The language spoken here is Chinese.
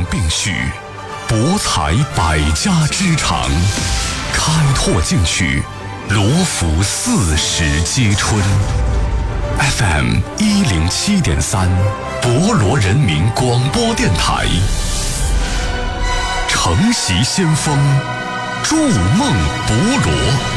并蓄，博采百家之长，开拓进取，罗浮40皆春。FM 107.3，博罗人民广播电台，承袭先锋，筑梦博罗。